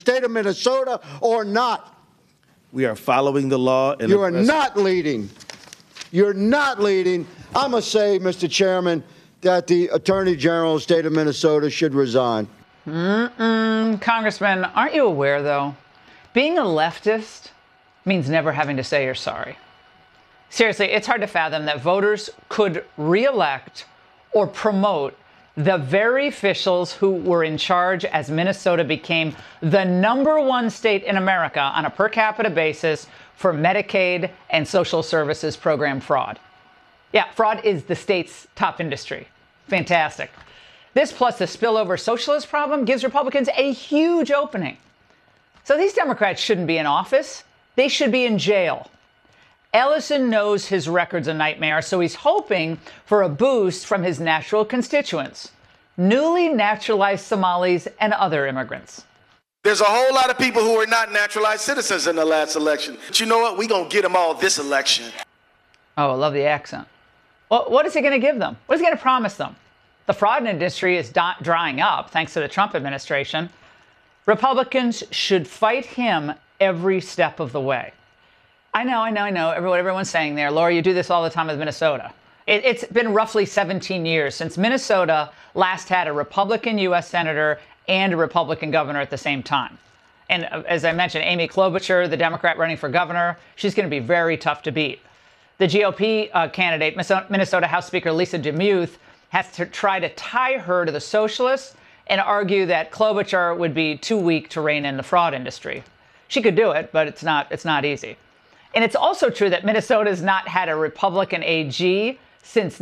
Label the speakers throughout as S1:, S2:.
S1: state of Minnesota or not.
S2: We are following the law. And
S1: you are not leading. You're not leading. I'm going to say, Mr. Chairman, that the Attorney General of the state of Minnesota should resign.
S3: Congressman, aren't you aware, though? Being a leftist means never having to say you're sorry. Seriously, it's hard to fathom that voters could reelect or promote the very officials who were in charge as Minnesota became the #1 state in America on a per capita basis for Medicaid and social services program fraud. Yeah, fraud is the state's top industry. Fantastic. This plus the spillover socialist problem gives Republicans a huge opening. So these Democrats shouldn't be in office. They should be in jail. Ellison knows his record's a nightmare, so he's hoping for a boost from his natural constituents, newly naturalized Somalis and other immigrants.
S4: There's a whole lot of people who are not naturalized citizens in the last election. But you know what? We're going to get them all this election.
S3: Oh, I love the accent. Well, what is he going to give them? What is he going to promise them? The fraud industry is drying up, thanks to the Trump administration. Republicans should fight him every step of the way. I know. Everyone's saying there. Laura, you do this all the time with Minnesota. It's been roughly 17 years since Minnesota last had a Republican U.S. senator and a Republican governor at the same time. And as I mentioned, Amy Klobuchar, the Democrat running for governor, she's going to be very tough to beat. The GOP candidate, Minnesota House Speaker Lisa DeMuth, has to try to tie her to the socialists and argue that Klobuchar would be too weak to rein in the fraud industry. She could do it, but it's not easy. And it's also true that Minnesota's not had a Republican AG since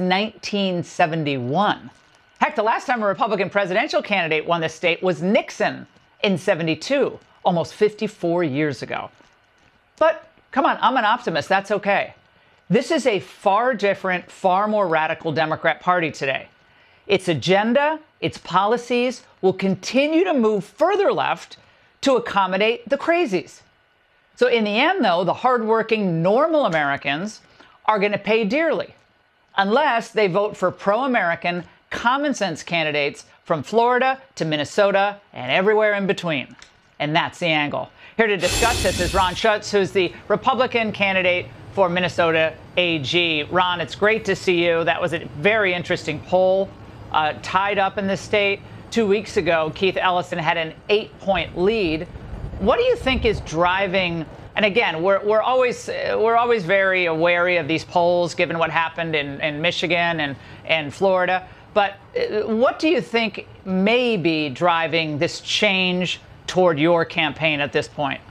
S3: 1971. Heck, the last time a Republican presidential candidate won the state was Nixon in 72, almost 54 years ago. But come on, I'm an optimist. That's okay. This is a far different, far more radical Democrat Party today. Its agenda, its policies will continue to move further left to accommodate the crazies. So in the end, though, the hardworking, normal Americans are going to pay dearly unless they vote for pro-American, common-sense candidates from Florida to Minnesota and everywhere in between. And that's the angle. Here to discuss this is Ron Schutz, who's the Republican candidate for Minnesota AG. Ron, it's great to see you. That was a very interesting poll tied up in the state. 2 weeks ago, Keith Ellison had an 8-point lead. What do you think is driving? And again, we're always very wary of these polls, given what happened in Michigan and Florida. But what do you think may be driving this change toward your campaign at this point?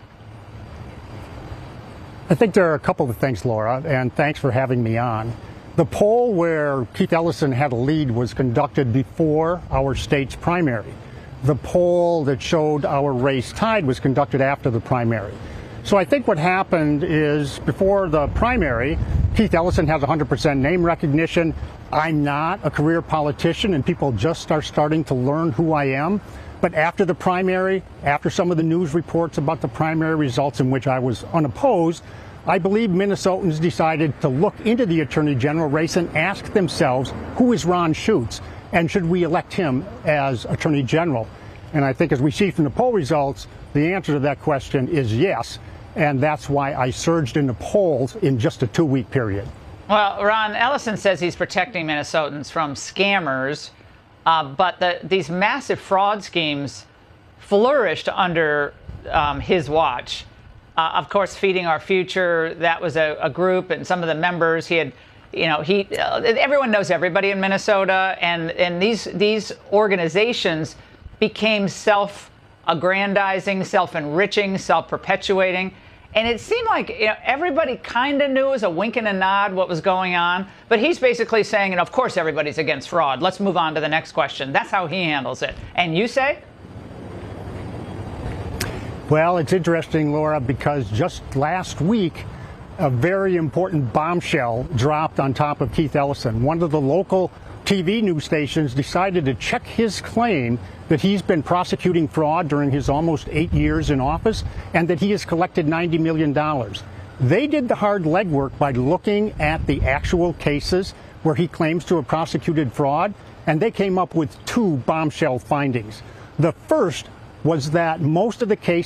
S5: I think there are a couple of things, Laura, and thanks for having me on. The poll where Keith Ellison had a lead was conducted before our state's primary. The poll that showed our race tied was conducted after the primary. So I think what happened is before the primary, Keith Ellison has 100% name recognition. I'm not a career politician, and people just are starting to learn who I am. But after the primary, after some of the news reports about the primary results in which I was unopposed, I believe Minnesotans decided to look into the Attorney General race and ask themselves, who is Ron Schutz, and should we elect him as Attorney General? And I think as we see from the poll results, the answer to that question is yes, and that's why I surged in the polls in just a 2-week period.
S3: Well, Ron, Ellison says he's protecting Minnesotans from scammers, but these massive fraud schemes flourished under his watch. Of course, Feeding Our Future, that was a group, and some of the members, everyone knows everybody in Minnesota, and these organizations became self-aggrandizing, self-enriching, self-perpetuating. And it seemed like everybody kind of knew as a wink and a nod what was going on. But he's basically saying, and of course everybody's against fraud. Let's move on to the next question. That's how he handles it. And you say?
S5: Well, it's interesting, Laura, because just last week, a very important bombshell dropped on top of Keith Ellison. One of the local TV news stations decided to check his claim that he's been prosecuting fraud during his almost 8 years in office and that he has collected $90 million. They did the hard legwork by looking at the actual cases where he claims to have prosecuted fraud, and they came up with 2 bombshell findings. The first was that most of the cases